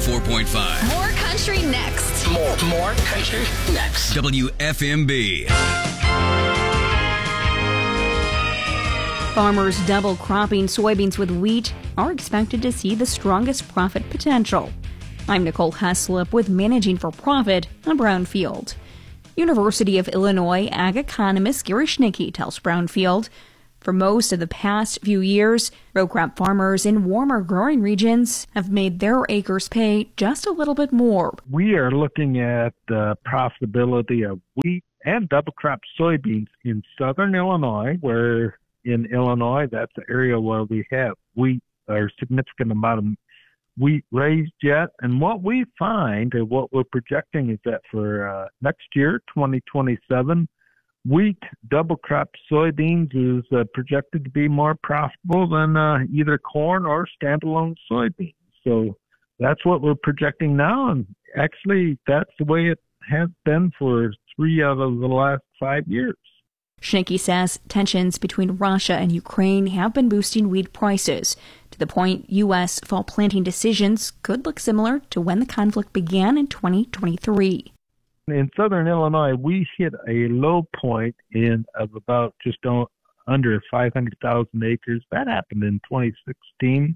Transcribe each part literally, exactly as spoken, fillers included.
four point five. More country next. More, more country next. W F M B. Farmers double cropping soybeans with wheat are expected to see the strongest profit potential. I'm Nicole Heslop with Managing for Profit on Brownfield. University of Illinois ag economist Gary Schnicke tells Brownfield, for most of the past few years, row crop farmers in warmer growing regions have made their acres pay just a little bit more. We are looking at the profitability of wheat and double crop soybeans in southern Illinois, where in Illinois, that's the area where we have wheat, or significant amount of wheat raised yet. And what we find and what we're projecting is that for uh, next year, twenty twenty-seven, wheat double crop soybeans is uh, projected to be more profitable than uh, either corn or standalone soybeans. So that's what we're projecting now. And actually, that's the way it has been for three out of the last five years. Schnicke says tensions between Russia and Ukraine have been boosting wheat prices to the point U S fall planting decisions could look similar to when the conflict began in twenty twenty-three. In southern Illinois, we hit a low point in of about just under five hundred thousand acres. That happened in twenty sixteen.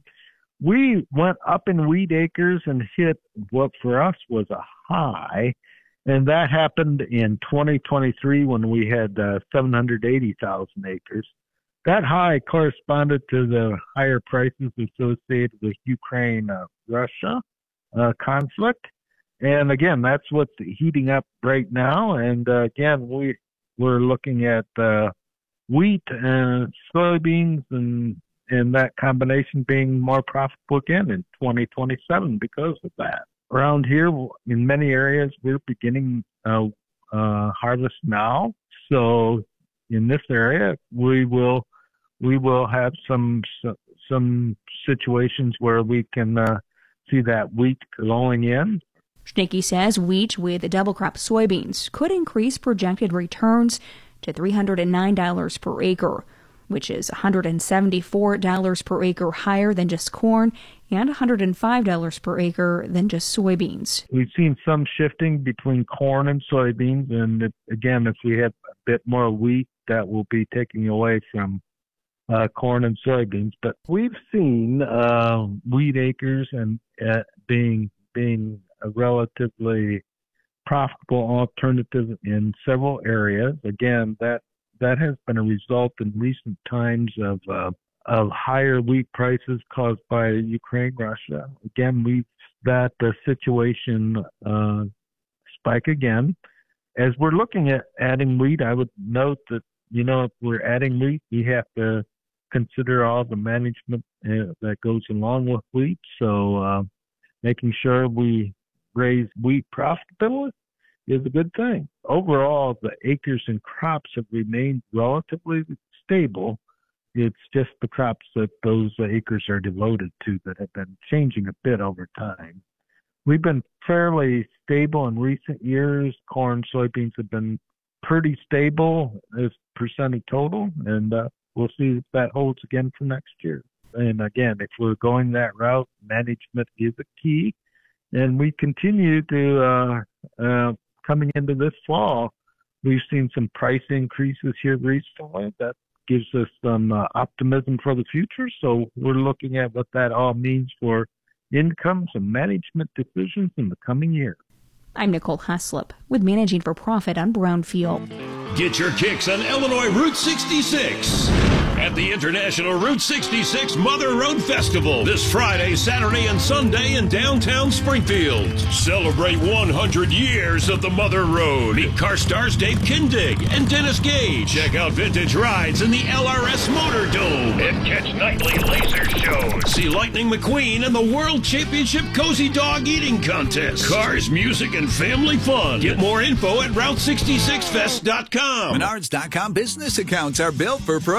We went up in wheat acres and hit what for us was a high. And that happened in twenty twenty-three when we had uh, seven hundred eighty thousand acres. That high corresponded to the higher prices associated with Ukraine-Russia uh, uh, conflict. And again, that's what's heating up right now. And uh, again, we, we're looking at uh, wheat and soybeans and, and that combination being more profitable again in twenty twenty-seven because of that. Around here, in many areas, we're beginning uh, uh, harvest now. So in this area, we will we will have some some situations where we can uh, see that wheat flowing in. Schnicke says wheat with double crop soybeans could increase projected returns to three hundred nine dollars per acre, which is one hundred seventy-four dollars per acre higher than just corn and one hundred five dollars per acre than just soybeans. We've seen some shifting between corn and soybeans, and if, again, if we have a bit more wheat, that will be taking away from uh, corn and soybeans. But we've seen uh, wheat acres and uh, being being a relatively profitable alternative in several areas. Again, that That has been a result in recent times of uh, of higher wheat prices caused by Ukraine, Russia. Again, we that the situation uh, spike again. As we're looking at adding wheat, I would note that, you know, if we're adding wheat, we have to consider all the management uh, that goes along with wheat. So uh, making sure we raise wheat profitability is a good thing. Overall, the acres and crops have remained relatively stable. It's just the crops that those acres are devoted to that have been changing a bit over time. We've been fairly stable in recent years. Corn, soybeans have been pretty stable as percent of total, and uh, we'll see if that holds again for next year. And again, if we're going that route, management is a key. And we continue to uh, uh, coming into this fall, we've seen some price increases here recently. That gives us some uh, optimism for the future. So we're looking at what that all means for incomes and management decisions in the coming year. I'm Nicole Heslop with Managing for Profit on Brownfield. Get your kicks on Illinois Route sixty-six at the International Route sixty-six Mother Road Festival this Friday, Saturday, and Sunday in downtown Springfield. Celebrate one hundred years of the Mother Road. Meet car stars Dave Kindig and Dennis Gage. Check out vintage rides in the L R S Motor Dome. And catch nightly laser shows. See Lightning McQueen and the World Championship Cozy Dog Eating Contest. Cars, music, and family fun. Get more info at route sixty-six fest dot com. Menards dot com business accounts are built for pros.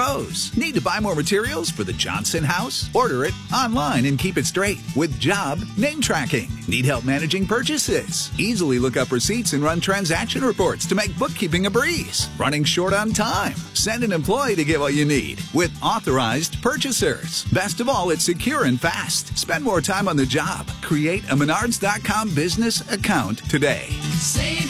Need to buy more materials for the Johnson house? Order it online and keep it straight with Job Name Tracking. Need help managing purchases? Easily look up receipts and run transaction reports to make bookkeeping a breeze. Running short on time? Send an employee to get what you need with authorized purchasers. Best of all, it's secure and fast. Spend more time on the job. Create a Menards dot com business account today. Save